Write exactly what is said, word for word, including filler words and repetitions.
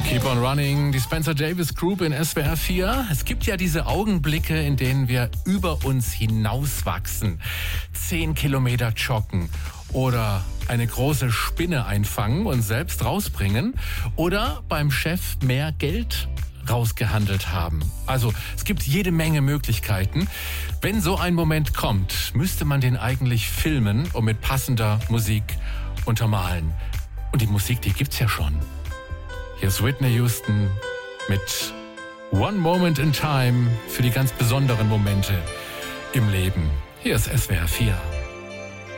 Keep on Running, die Spencer Davis Group in S W R vier. Es gibt ja diese Augenblicke, in denen wir über uns hinauswachsen. Zehn Kilometer joggen oder eine große Spinne einfangen und selbst rausbringen oder beim Chef mehr Geld rausgehandelt haben. Also es gibt jede Menge Möglichkeiten. Wenn so ein Moment kommt, müsste man den eigentlich filmen und mit passender Musik untermalen. Und die Musik, die gibt's ja schon. Hier ist Whitney Houston mit One Moment in Time für die ganz besonderen Momente im Leben. Hier ist S W R vier.